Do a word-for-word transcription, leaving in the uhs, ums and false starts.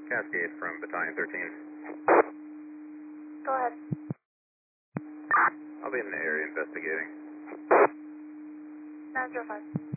Cascade from Battalion thirteen. Go ahead. I'll be in the area investigating. nine zero five.